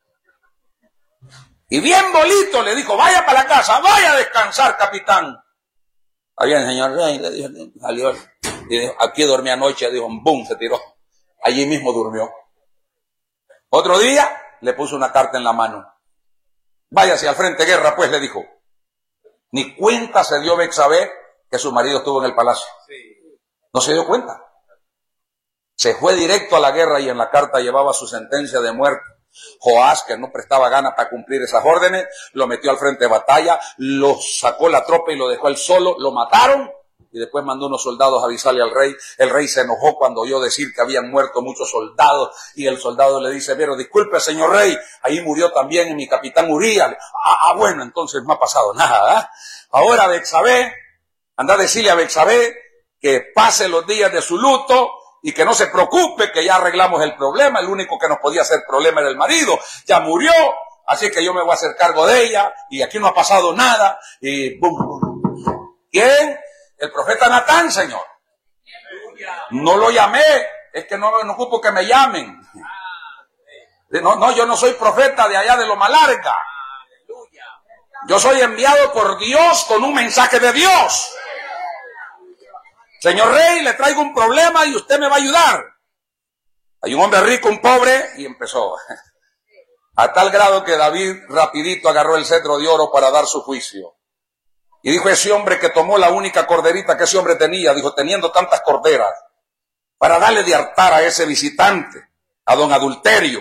Y bien bolito le dijo, vaya para la casa, vaya a descansar, capitán. Había el señor rey, le dijo, salió, y dijo, aquí dormí anoche, dijo, boom, se tiró. Allí mismo durmió. Otro día le puso una carta en la mano. Váyase al frente de guerra, pues, le dijo. Ni cuenta se dio Betsabé que su marido estuvo en el palacio. No se dio cuenta. Se fue directo a la guerra y en la carta llevaba su sentencia de muerte. Joás, que no prestaba ganas para cumplir esas órdenes, lo metió al frente de batalla, lo sacó la tropa y lo dejó él solo, lo mataron. Y después mandó unos soldados a avisarle al rey. El rey se enojó cuando oyó decir que habían muerto muchos soldados. Y el soldado le dice, pero disculpe, señor rey, ahí murió también mi capitán Urías. Bueno, entonces no ha pasado nada. Ahora Betsabé, anda a decirle a Betsabé que pase los días de su luto y que no se preocupe, que ya arreglamos el problema. El único que nos podía hacer problema era el marido. Ya murió, así que yo me voy a hacer cargo de ella. Y aquí no ha pasado nada. Y bum, bum. ¿Quién? El profeta Natán, señor. No lo llamé, es que no ocupo que me llamen. No, yo no soy profeta de allá de Loma Larga. Yo soy enviado por Dios con un mensaje de Dios. Señor rey, le traigo un problema y usted me va a ayudar. Hay un hombre rico, un pobre, y empezó. A tal grado que David rapidito agarró el cetro de oro para dar su juicio. Y dijo ese hombre que tomó la única corderita que ese hombre tenía, dijo, teniendo tantas corderas, para darle de hartar a ese visitante, a don Adulterio.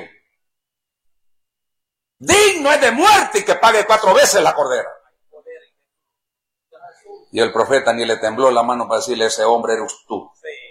Digno es de muerte y que pague 4 veces la cordera. Y el profeta ni le tembló la mano para decirle, ese hombre eres tú.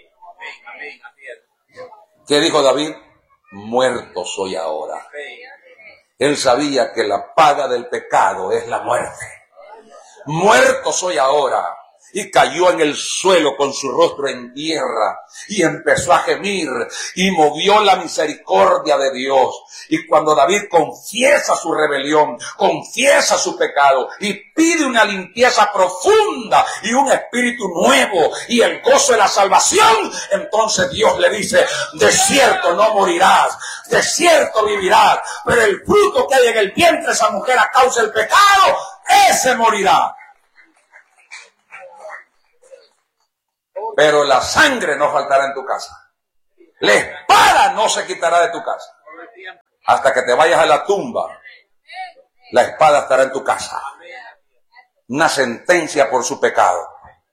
¿Qué dijo David? Muerto soy ahora. Él sabía que la paga del pecado es la muerte. Muerto soy ahora. Y cayó en el suelo con su rostro en tierra y empezó a gemir y movió la misericordia de Dios. Y cuando David confiesa su rebelión, confiesa su pecado y pide una limpieza profunda y un espíritu nuevo y el gozo de la salvación, entonces Dios le dice, de cierto no morirás, de cierto vivirás, pero el fruto que hay en el vientre de esa mujer a causa del pecado, ese morirá. pero la sangre no faltará en tu casa. La espada no se quitará de tu casa. Hasta que te vayas a la tumba, la espada estará en tu casa. Una sentencia por su pecado.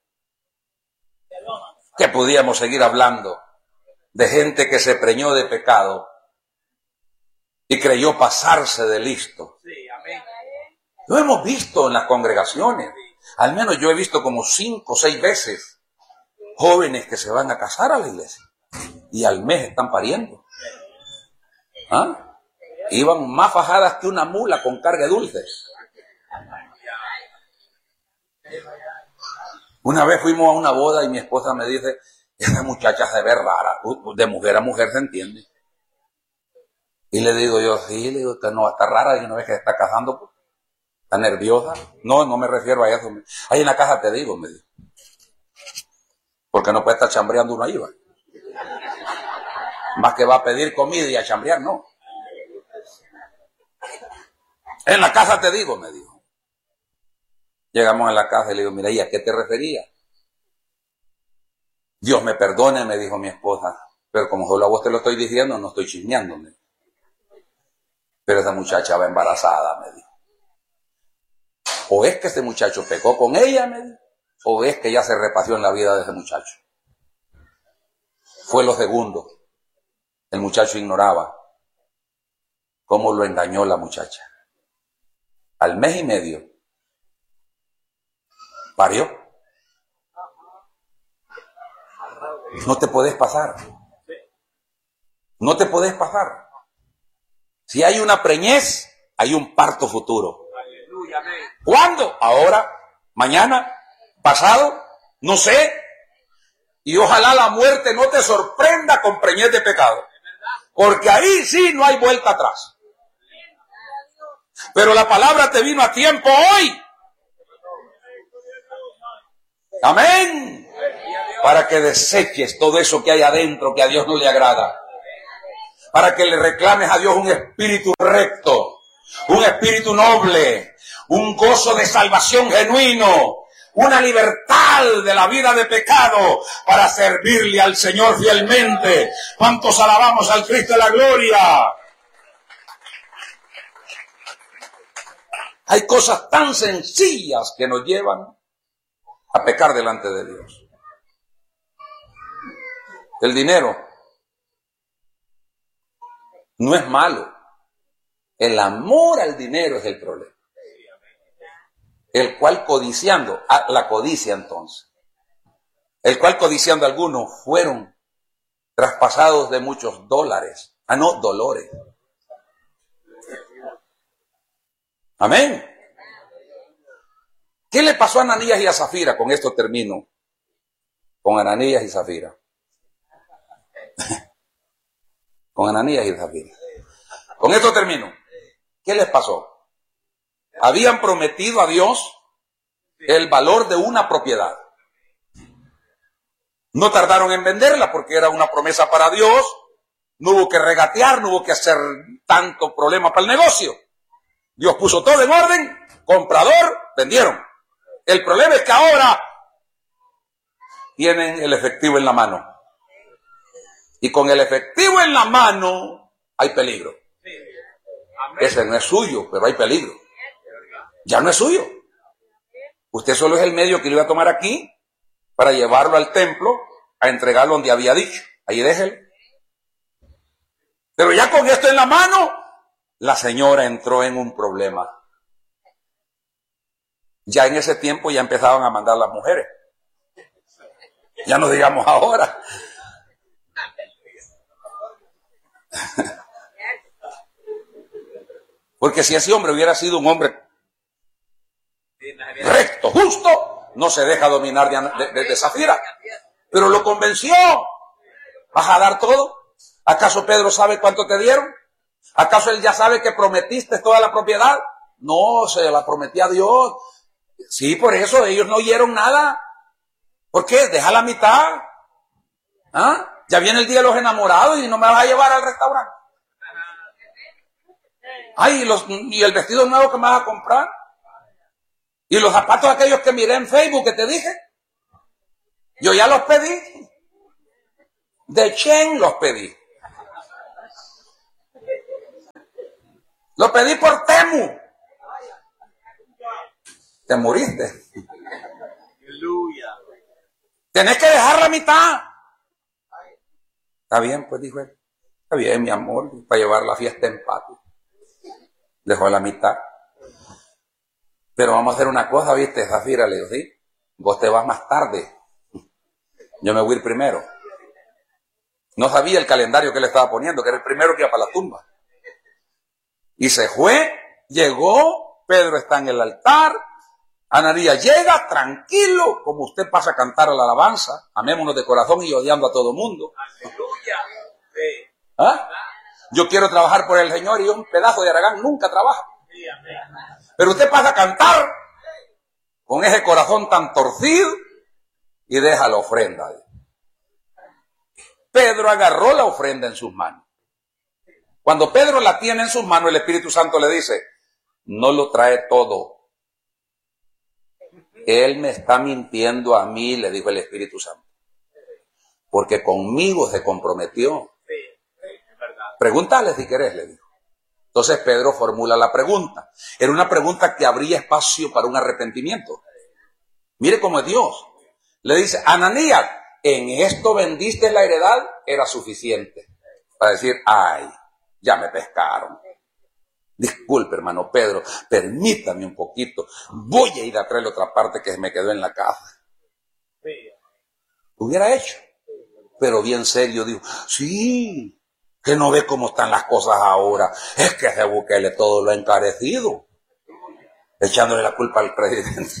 Que podíamos seguir hablando de gente que se preñó de pecado y creyó pasarse de listo. Lo hemos visto en las congregaciones. Al menos yo he visto como 5 o 6 veces jóvenes que se van a casar a la iglesia y al mes están pariendo. ¿Ah? Iban más fajadas que una mula con carga de dulces. Una vez fuimos a una boda y mi esposa me dice, esa muchacha se ve rara, de mujer a mujer se entiende. Y le digo yo, sí, le digo, usted no está rara, y una vez que se está casando, pues, está nerviosa. No, no me refiero a eso. Ahí en la casa te digo, me dijo. Porque no puede estar chambreando uno ahí, va. Más que va a pedir comida y a chambrear, no. En la casa te digo, me dijo. Llegamos a la casa y le digo, mira, ¿y a qué te referías? Dios me perdone, me dijo mi esposa, pero como solo a vos te lo estoy diciendo, no estoy chismeándome. Pero esa muchacha va embarazada, me dijo. O es que este muchacho pecó con ella, me dijo, o es que ya se repació en la vida de ese muchacho. Fue lo segundo. El muchacho ignoraba cómo lo engañó la muchacha. Al mes y medio, parió. No te podés pasar. No te podés pasar. Si hay una preñez, hay un parto futuro. ¿Cuándo? Ahora, mañana, pasado, no sé. Y ojalá la muerte no te sorprenda con preñez de pecado. Porque ahí sí no hay vuelta atrás. Pero la palabra te vino a tiempo hoy. Amén. Para que deseches todo eso que hay adentro que a Dios no le agrada. Para que le reclames a Dios un espíritu recto, un espíritu noble, un gozo de salvación genuino, una libertad de la vida de pecado para servirle al Señor fielmente. ¿Cuántos alabamos al Cristo de la gloria? Hay cosas tan sencillas que nos llevan a pecar delante de Dios. El dinero no es malo. El amor al dinero es el problema. El cual codiciando, la codicia entonces, el cual codiciando algunos fueron traspasados de muchos dólares, dolores. Amén. ¿Qué le pasó a Ananías y a Zafira? Con esto termino. Con Ananías y Zafira. Con Ananías y Zafira. Con esto termino. ¿Qué les pasó? Habían prometido a Dios el valor de una propiedad. No tardaron en venderla porque era una promesa para Dios. No hubo que regatear, no hubo que hacer tanto problema para el negocio. Dios puso todo en orden, comprador, vendieron. El problema es que ahora tienen el efectivo en la mano. Y con el efectivo en la mano hay peligro. Ese no es suyo, pero hay peligro. Ya no es suyo. Usted solo es el medio que lo iba a tomar aquí para llevarlo al templo a entregarlo donde había dicho. Ahí déjelo. Pero ya con esto en la mano, la señora entró en un problema. Ya en ese tiempo ya empezaban a mandar las mujeres. Ya no digamos ahora. Porque si ese hombre hubiera sido un hombre recto, justo, no se deja dominar de Zafira. Pero lo convenció. ¿Vas a dar todo? ¿Acaso Pedro sabe cuánto te dieron? ¿Acaso él ya sabe que prometiste toda la propiedad? No, se la prometí a Dios. Sí, por eso ellos no oyeron nada. ¿Por qué? Deja la mitad. ¿Ah? Ya viene el día de los enamorados y no me vas a llevar al restaurante. Ay, y el vestido nuevo que me vas a comprar. Y los zapatos aquellos que miré en Facebook que te dije. Yo ya los pedí. De Chen los pedí. Los pedí por Temu. Te moriste. Aleluya. Tenés que dejar la mitad. Está bien, pues dijo él. Está bien, mi amor, para llevar la fiesta en patio. Dejó la mitad. Pero vamos a hacer una cosa, ¿viste, Zafira? Le digo, sí, vos te vas más tarde. Yo me voy a ir primero. No sabía el calendario que le estaba poniendo, que era el primero que iba para la tumba. Y se fue, llegó, Pedro está en el altar, Ananías llega tranquilo, como usted pasa a cantar a la alabanza, amémonos de corazón y odiando a todo mundo. Aleluya. Sí. ¿Ah? Yo quiero trabajar por el Señor y un pedazo de Aragán nunca trabaja. Sí, amén. Pero usted pasa a cantar con ese corazón tan torcido y deja la ofrenda. Pedro agarró la ofrenda en sus manos. Cuando Pedro la tiene en sus manos, el Espíritu Santo le dice, no lo trae todo. Él me está mintiendo a mí, le dijo el Espíritu Santo. Porque conmigo se comprometió. Sí, es verdad. Pregúntale si querés, le dijo. Entonces Pedro formula la pregunta. Era una pregunta que abría espacio para un arrepentimiento. Mire cómo es Dios. Le dice, Ananías, ¿en esto vendiste la heredad? Era suficiente para decir, ay, ya me pescaron. Disculpe, hermano Pedro, permítame un poquito. Voy a ir a traer otra parte que me quedó en la casa. Sí. Hubiera hecho. Pero bien serio dijo, sí, que no ve cómo están las cosas ahora. Es que ese Bukele todo lo ha encarecido. Echándole la culpa al presidente.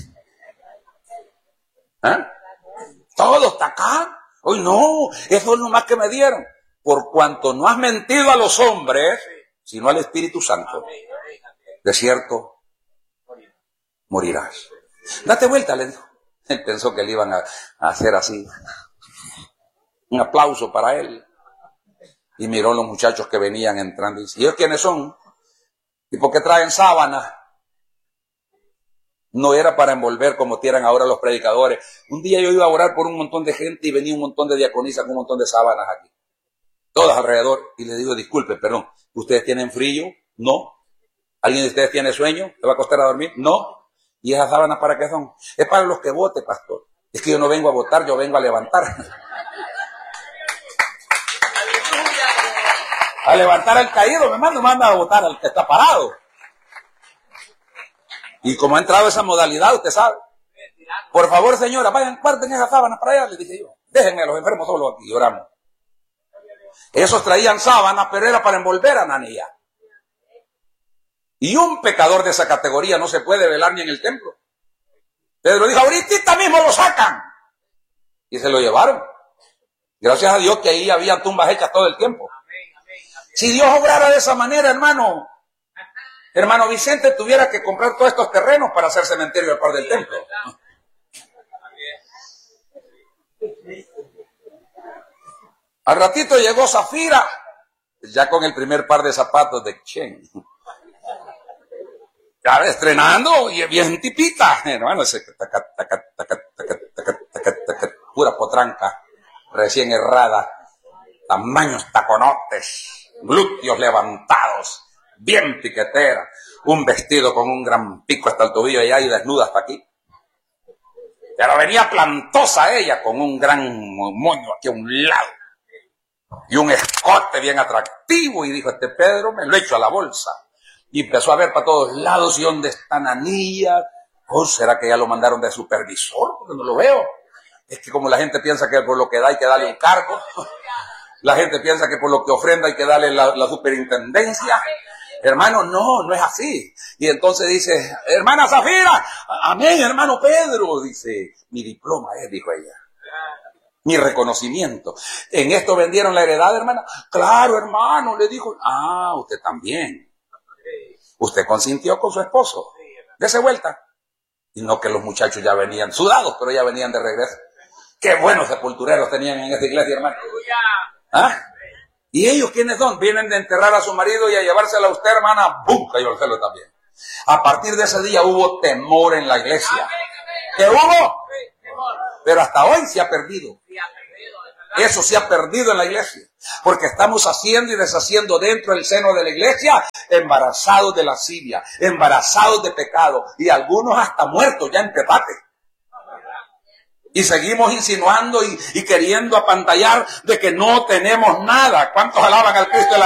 ¿Eh? Todo está acá. Hoy no, eso es lo más que me dieron. Por cuanto no has mentido a los hombres, sino al Espíritu Santo, de cierto morirás. Date vuelta, le dijo. Él pensó que le iban a hacer así. Un aplauso para él. Y miró a los muchachos que venían entrando y dice, ¿y ellos quiénes son? ¿Y por qué traen sábanas? No era para envolver como tiran ahora los predicadores. Un día yo iba a orar por un montón de gente y venía un montón de diaconisas con un montón de sábanas aquí. Todas alrededor. Y le digo, disculpe, perdón, ¿ustedes tienen frío? No. ¿Alguien de ustedes tiene sueño? ¿Le va a costar a dormir? No. ¿Y esas sábanas para qué son? Es para los que vote, pastor. Es que yo no vengo a votar, yo vengo a levantar. A levantar al caído, me manda a votar al que está parado. Y como ha entrado esa modalidad, usted sabe. Por favor, señora, vayan, guarden esas sábanas para allá, le dije yo. Déjenme a los enfermos solos aquí, y oramos. Esos traían sábanas, pero era para envolver a Ananías. Y un pecador de esa categoría no se puede velar ni en el templo. Pedro dijo, ahorita mismo lo sacan. Y se lo llevaron. Gracias a Dios que ahí había tumbas hechas todo el tiempo. Si Dios obrara de esa manera, hermano Vicente tuviera que comprar todos estos terrenos para hacer cementerio al par del templo. Al ratito llegó Zafira, ya con el primer par de zapatos de Chen. Ya estrenando y bien tipita, hermano, ese pura potranca, recién herrada, tamaños taconotes, glúteos levantados, bien piquetera, un vestido con un gran pico hasta el tobillo allá y desnuda hasta aquí. Pero venía plantosa ella con un gran moño aquí a un lado y un escote bien atractivo y dijo, este Pedro me lo echo a la bolsa. Y empezó a ver para todos lados, ¿y dónde está Ananías? ¿O será que ya lo mandaron de supervisor? Porque no lo veo. Es que como la gente piensa que por lo que da hay que darle un cargo, la gente piensa que por lo que ofrenda hay que darle la superintendencia. Hermano, no es así. Y entonces dice, hermana Zafira, amén, hermano Pedro. Dice, mi diploma dijo ella. Mi reconocimiento. ¿En esto vendieron la heredad, hermana? Claro, hermano, le dijo. Ah, usted también. Usted consintió con su esposo. Dese vuelta. Y no que los muchachos ya venían sudados, pero ya venían de regreso. Qué buenos sepultureros tenían en esta iglesia, hermano. ¿Ah? ¿Y ellos quiénes son? Vienen de enterrar a su marido y a llevársela a usted, hermana. ¡Bum! Cayó el cielo también. A partir de ese día hubo temor en la iglesia. ¿Qué hubo? Pero hasta hoy se ha perdido. Sí, ha perdido, es verdad. Eso se ha perdido en la iglesia. Porque estamos haciendo y deshaciendo dentro del seno de la iglesia, embarazados de lascivia, embarazados de pecado, y algunos hasta muertos ya en pepate. Y seguimos insinuando y queriendo apantallar de que no tenemos nada. ¿Cuántos alaban al Cristo de la